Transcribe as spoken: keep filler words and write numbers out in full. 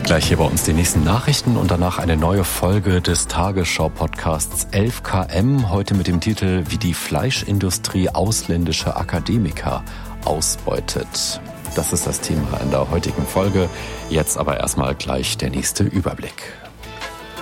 Gleich hier bei uns die nächsten Nachrichten und danach eine neue Folge des Tagesschau-Podcasts elf K M. Heute mit dem Titel Wie die Fleischindustrie ausländische Akademiker ausbeutet. Das ist das Thema in der heutigen Folge. Jetzt aber erstmal gleich der nächste Überblick.